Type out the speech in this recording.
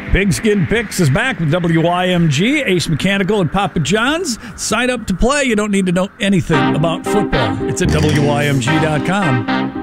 Pigskin Picks is back with WYMG, Ace Mechanical, and Papa John's. Sign up to play. You don't need to know anything about football. It's at WYMG.com.